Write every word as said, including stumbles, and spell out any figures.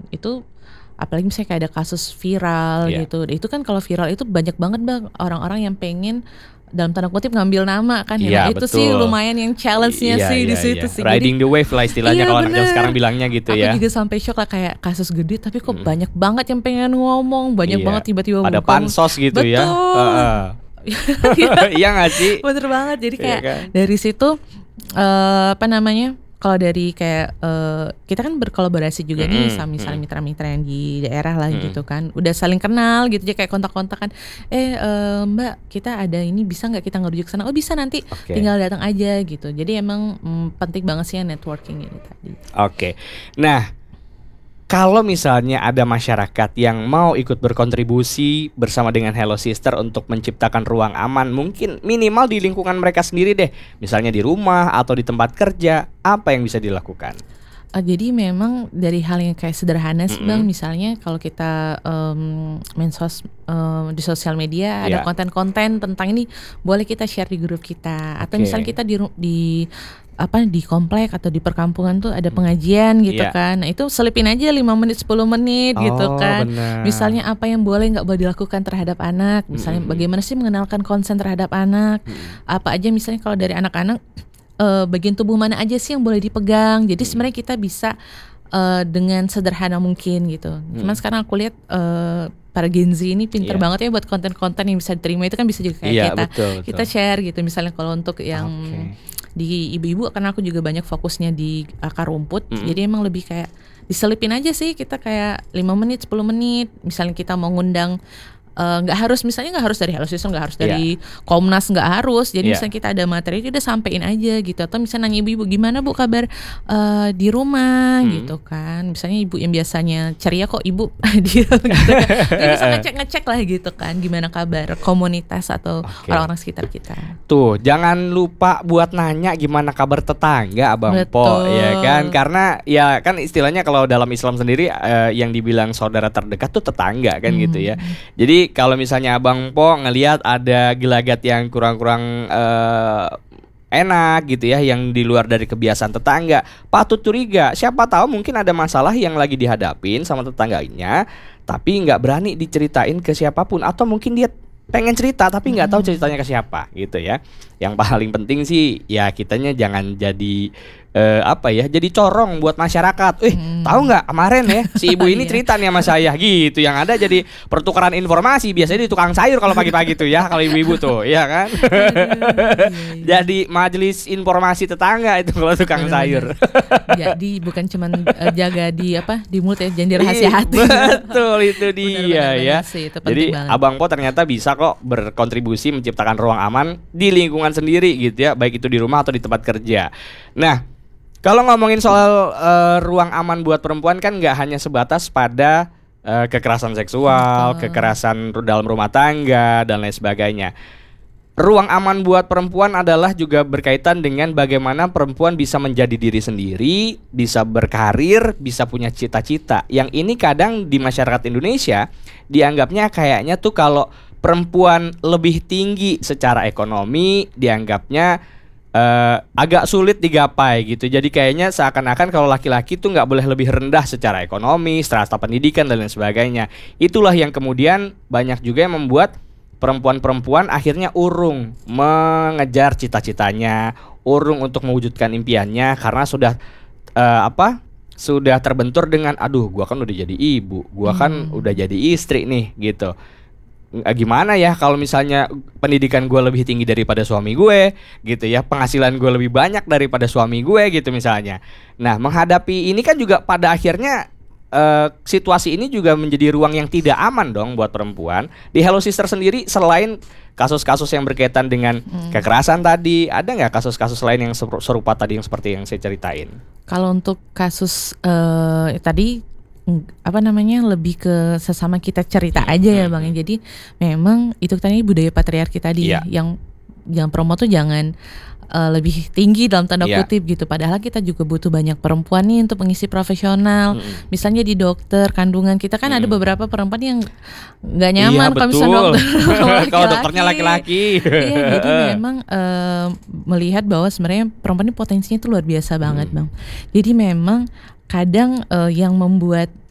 itu apalagi misalnya kayak ada kasus viral Iya. gitu. Itu kan kalau viral itu banyak banget Bang orang-orang yang pengen dalam tanda kutip ngambil nama kan ya. Iya, Nah, itu sih betul. lumayan yang challenge-nya Iya, sih di iya, situ iya. sih. Riding the wave lah istilahnya Iya, kalau anak zaman bener. sekarang bilangnya gitu Aku ya. juga sampai shock lah kayak kasus gede tapi kok Mm. banyak banget yang pengen ngomong, banyak Iya. banget tiba-tiba Ada buka- pansos gitu ya. Betul. Heeh. Iya nggak sih? Bener banget. Jadi Iya kayak kan? dari situ eh apa namanya? Kalau dari kayak eh, kita kan berkolaborasi juga nih Mm-mm, sama misalnya mm. mitra-mitra yang di daerah lah Mm. gitu kan. Udah saling kenal gitu aja kayak kontak-kontakan. Eh eh, Mbak, kita ada ini bisa nggak kita ngerujuk ke sana? Oh bisa nanti Oke. tinggal datang aja gitu. Jadi emang mm, penting banget sih ya networking ini tadi. Oke. Nah, kalau misalnya ada masyarakat yang mau ikut berkontribusi bersama dengan Hello Sister untuk menciptakan ruang aman, mungkin minimal di lingkungan mereka sendiri deh, misalnya di rumah atau di tempat kerja, apa yang bisa dilakukan? Uh, jadi memang dari hal yang kayak sederhana sih Mm-mm. Bang, misalnya kalau kita um, mensos um, di sosial media ada Iya. konten-konten tentang ini boleh kita share di grup kita, atau Oke. misalnya kita di ru- di apa di komplek atau di perkampungan tuh ada pengajian gitu Iya. kan. Nah, itu selipin aja lima menit sepuluh menit gitu Oh, kan. benar. Misalnya apa yang boleh nggak boleh dilakukan terhadap anak, misalnya Mm-mm. bagaimana sih mengenalkan konsen terhadap anak, Mm. apa aja misalnya kalau dari anak-anak eh, bagian tubuh mana aja sih yang boleh dipegang. Jadi sebenarnya kita bisa eh, dengan sederhana mungkin gitu. Cuman sekarang aku lihat eh, para Gen Z ini pinter Iya. banget ya buat konten-konten yang bisa diterima, itu kan bisa juga kayak Iya, kita betul, betul. kita share gitu. Misalnya kalau untuk yang Oke. di ibu-ibu, karena aku juga banyak fokusnya di akar rumput, Mm-mm. jadi emang lebih kayak diselipin aja sih kita kayak lima menit sepuluh menit. Misalnya kita mau ngundang eh, nggak harus, misalnya nggak harus dari Hello Sister, nggak harus dari Komnas, nggak harus. Jadi Iya. misalnya kita ada materi, udah sampein aja gitu. Atau misalnya nanya ibu-ibu, gimana Bu kabar eh, di rumah Hmm. gitu kan. Misalnya ibu yang biasanya ceria kok ibu dia gitu kan. Dia bisa ngecek-ngecek lah gitu kan, gimana kabar komunitas atau Oke. orang-orang sekitar kita. Tuh, jangan lupa buat nanya gimana kabar tetangga, Abang Po, Betul. ya kan? Karena ya kan istilahnya kalau dalam Islam sendiri eh, yang dibilang saudara terdekat tuh tetangga kan gitu ya. Jadi kalau misalnya Abang Po ngelihat ada gelagat yang kurang-kurang eh, enak gitu ya, yang di luar dari kebiasaan tetangga, patut curiga. Siapa tahu mungkin ada masalah yang lagi dihadapin sama tetangganya, tapi nggak berani diceritain ke siapapun, atau mungkin dia pengen cerita tapi nggak tahu ceritanya ke siapa gitu ya. Yang paling penting sih ya kitanya jangan jadi eh, apa ya, jadi corong buat masyarakat. Eh tahu nggak kemarin ya si ibu ini Iya. cerita nih sama saya gitu. Yang ada jadi pertukaran informasi biasanya di tukang sayur kalau pagi-pagi tuh ya, kalau ibu-ibu tuh ya kan. Jadi majelis informasi tetangga itu kalau tukang sayur. Jadi bukan cuman eh, jaga di apa di mulut ya, jangan dirahasia Ih, hati. Betul itu dia Benar-benar ya. banget sih, itu penting Jadi banget. Abang Po ternyata bisa kok berkontribusi menciptakan ruang aman di lingkungan sendiri gitu ya, baik itu di rumah atau di tempat kerja. Nah, kalau ngomongin soal eh, ruang aman buat perempuan kan nggak hanya sebatas pada eh, kekerasan seksual, Betul. kekerasan ru- dalam rumah tangga dan lain sebagainya. Ruang aman buat perempuan adalah juga berkaitan dengan bagaimana perempuan bisa menjadi diri sendiri, bisa berkarir, bisa punya cita-cita. Yang ini kadang di masyarakat Indonesia dianggapnya kayaknya tuh kalau perempuan lebih tinggi secara ekonomi dianggapnya eh, agak sulit digapai gitu. Jadi kayaknya seakan-akan kalau laki-laki tuh nggak boleh lebih rendah secara ekonomi, strata pendidikan dan lain sebagainya. Itulah yang kemudian banyak juga yang membuat perempuan-perempuan akhirnya urung mengejar cita-citanya, urung untuk mewujudkan impiannya karena sudah eh, apa? Sudah terbentur dengan aduh, gua kan udah jadi ibu, gua kan udah jadi istri nih gitu. Nggak, gimana ya kalau misalnya pendidikan gue lebih tinggi daripada suami gue gitu ya, penghasilan gue lebih banyak daripada suami gue gitu misalnya. Nah, menghadapi ini kan juga pada akhirnya eh, situasi ini juga menjadi ruang yang tidak aman dong buat perempuan. Di Hello Sister sendiri selain kasus-kasus yang berkaitan dengan kekerasan tadi, ada nggak kasus-kasus lain yang seru- serupa tadi yang seperti yang saya ceritain? Kalau untuk kasus eh, tadi mm, apa namanya lebih ke sesama kita cerita aja ya Bang. ya. Jadi memang itu tadi budaya patriarki tadi Iya. yang yang perempuan tuh jangan eh, lebih tinggi dalam tanda Iya. kutip gitu. Padahal kita juga butuh banyak perempuan nih untuk mengisi profesional. Misalnya di dokter kandungan kita kan ada beberapa perempuan yang nggak nyaman Iya, kalau misalnya betul. dokter Kalau dokternya laki-laki. Iya, jadi memang eh, melihat bahwa sebenarnya perempuan ini potensinya itu luar biasa banget, Bang. Jadi memang kadang eh, yang membuat